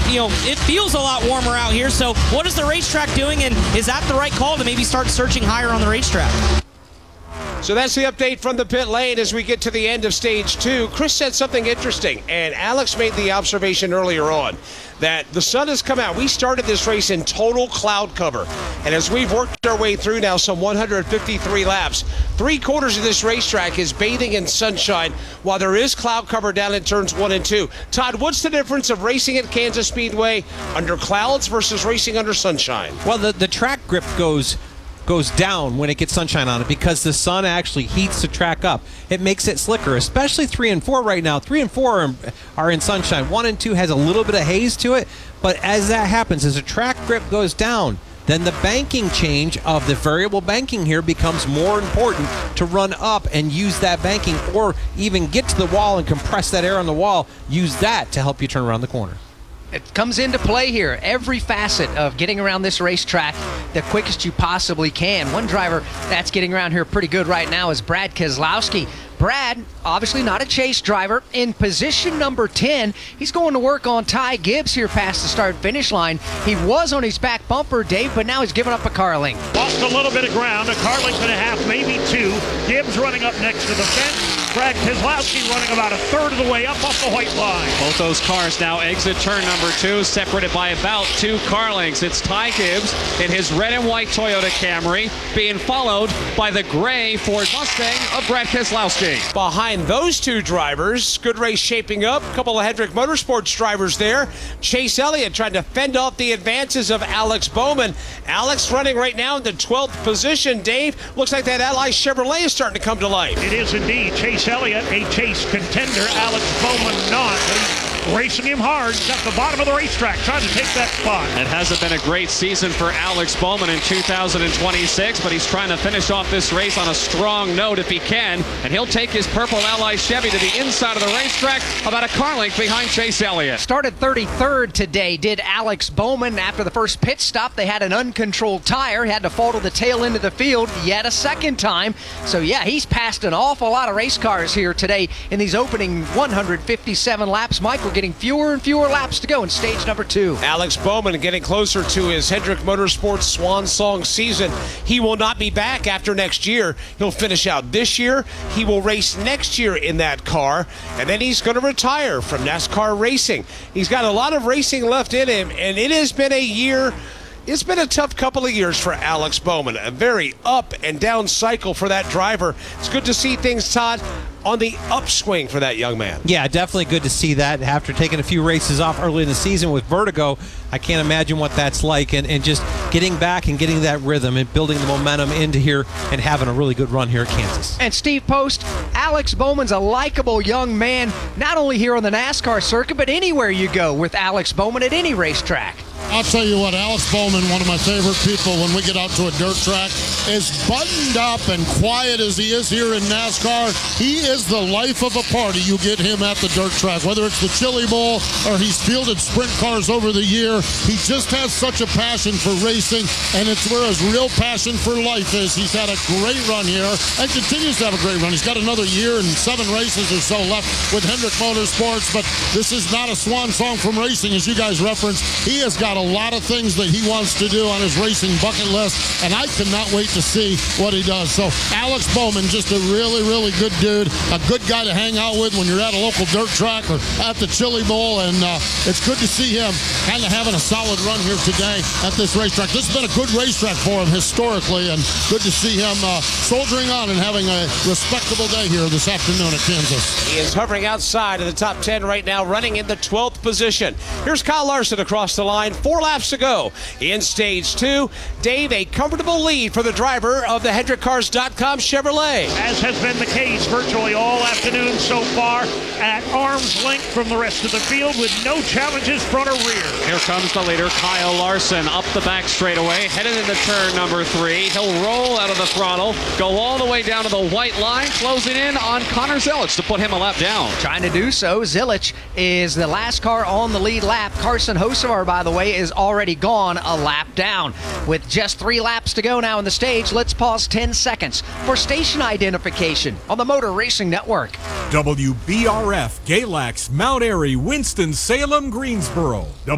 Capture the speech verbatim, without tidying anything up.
you know, it feels a lot warmer out here. So what is the racetrack doing, and is that the right call to maybe start searching higher on the racetrack? So that's the update from the pit lane as we get to the end of stage two. Chris said something interesting, and Alex made the observation earlier on that the sun has come out. We started this race in total cloud cover, and as we've worked our way through now some one hundred fifty-three laps, three quarters of this racetrack is bathing in sunshine while there is cloud cover down in turns one and two. Todd, what's the difference of racing at Kansas Speedway under clouds versus racing under sunshine? Well, the, the track grip goes goes down when it gets sunshine on it because the sun actually heats the track up. It makes it slicker, especially three and four right now. Three and four are, are in sunshine. One and two has a little bit of haze to it, but as that happens, as the track grip goes down, then the banking change of the variable banking here becomes more important to run up and use that banking, or even get to the wall and compress that air on the wall. Use that to help you turn around the corner. It comes into play here. Every facet of getting around this racetrack the quickest you possibly can. One driver that's getting around here pretty good right now is Brad Keselowski. Brad, obviously not a chase driver, in position number ten. He's going to work on Ty Gibbs here past the start-finish line. He was on his back bumper, Dave, but now he's giving up a car length. Lost a little bit of ground, a car length and a half, maybe two. Gibbs running up next to the fence. Brad Keselowski running about a third of the way up off the white line. Both those cars now exit turn number two, separated by about two car lengths. It's Ty Gibbs in his red and white Toyota Camry, being followed by the gray Ford Mustang of Brad Keselowski. Behind those two drivers, good race shaping up. A couple of Hendrick Motorsports drivers there. Chase Elliott trying to fend off the advances of Alex Bowman. Alex running right now in the twelfth position. Dave, looks like that Ally Chevrolet is starting to come to life. It is indeed. Chase Elliott, a chase contender. Alex Bowman not. Racing him hard. He's at the bottom of the racetrack trying to take that spot. It hasn't been a great season for Alex Bowman in two thousand twenty-six, but he's trying to finish off this race on a strong note if he can, and he'll take his purple Ally Chevy to the inside of the racetrack, about a car length behind Chase Elliott. Started thirty-third today, did Alex Bowman. After the first pit stop, they had an uncontrolled tire. He had to fall to the tail end of the field yet a second time. So yeah, he's passed an awful lot of race cars here today in these opening one hundred fifty-seven laps. Michael getting fewer and fewer laps to go in stage number two. Alex Bowman getting closer to his Hendrick Motorsports swan song season. He will not be back after next year. He'll finish out this year. He will race next year in that car, and then he's going to retire from NASCAR racing. He's got a lot of racing left in him, and it has been a year It's been a tough couple of years for Alex Bowman, a very up and down cycle for that driver. It's good to see things, Todd, on the upswing for that young man. Yeah, definitely good to see that. After taking a few races off early in the season with vertigo, I can't imagine what that's like, and, and just getting back and getting that rhythm and building the momentum into here and having a really good run here at Kansas. And Steve Post, Alex Bowman's a likable young man, not only here on the NASCAR circuit, but anywhere you go with Alex Bowman at any racetrack. I'll tell you what, Alex Bowman, one of my favorite people when we get out to a dirt track, is buttoned up and quiet as he is here in NASCAR. He is the life of a party. You get him at the dirt track, whether it's the Chili Bowl or he's fielded sprint cars over the year. He just has such a passion for racing, and it's where his real passion for life is. He's had a great run here and continues to have a great run. He's got another year and seven races or so left with Hendrick Motorsports, but this is not a swan song from racing, as you guys referenced. He has got a lot of things that he wants to do on his racing bucket list, and I cannot wait to see what he does. So Alex Bowman, just a really, really good dude, a good guy to hang out with when you're at a local dirt track or at the Chili Bowl, and uh, it's good to see him kind of having a solid run here today at this racetrack. This has been a good racetrack for him historically, and good to see him uh, soldiering on and having a respectable day here this afternoon at Kansas. He is hovering outside of the top ten right now, running in the twelfth position. Here's Kyle Larson across the line. Four laps to go in stage two. Dave, a comfortable lead for the driver of the Hendrick Cars dot com Chevrolet. As has been the case virtually all afternoon so far, at arm's length from the rest of the field with no challenges front or rear. Here comes the leader, Kyle Larson, up the back straightaway, headed into turn number three. He'll roll out of the throttle, go all the way down to the white line, closing in on Connor Zilich to put him a lap down. Trying to do so. Zilich is the last car on the lead lap. Carson Hocevar, by the way, is already gone a lap down. With just three laps to go now in the stage, let's pause ten seconds for station identification on the Motor Racing Network. W B R F, Galax, Mount Airy, Winston-Salem, Greensboro.